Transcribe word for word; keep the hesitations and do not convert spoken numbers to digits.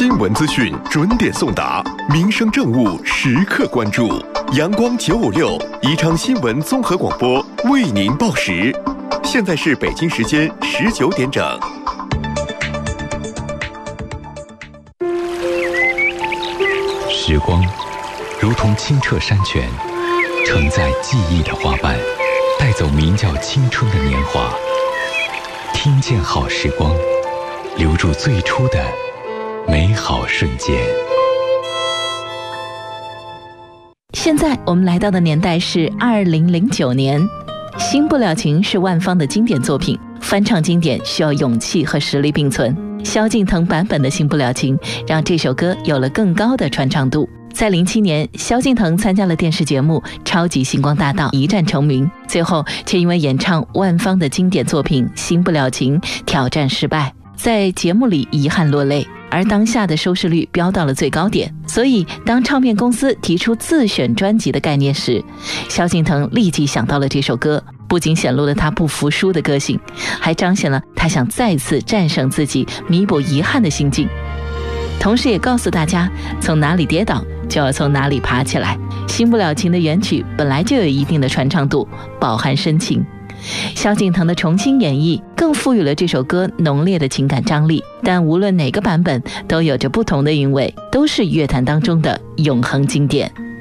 新闻资讯准点送达，民生政务时刻关注。阳光九五六宜昌新闻综合广播为您报时。现在是北京时间十九点整。 时光如同清澈山泉，承载记忆的花瓣，带走名叫青春的年华。听见好时光，留住最初的美好瞬间。 现在我们来到的年代是二零零九年，《新不了情》是万芳的经典作品，翻唱经典需要勇气和实力并存。萧敬腾版本的《新不了情》让这首歌有了更高的传唱度。在零七年，萧敬腾参加了电视节目《超级星光大道》，一战成名，最后却因为演唱万芳的经典作品《新不了情》挑战失败，在节目里遗憾落泪，而当下的收视率飙到了最高点。所以当唱片公司提出自选专辑的概念时，萧敬腾立即想到了这首歌，不仅显露了他不服输的个性，还彰显了他想再次战胜自己，弥补遗憾的心境。同时也告诉大家，从哪里跌倒就要从哪里爬起来。新不了情的原曲本来就有一定的传唱度，饱含深情，萧敬腾的重新演绎更赋予了这首歌浓烈的情感张力。但无论哪个版本都有着不同的韵味，都是乐坛当中的永恒经典。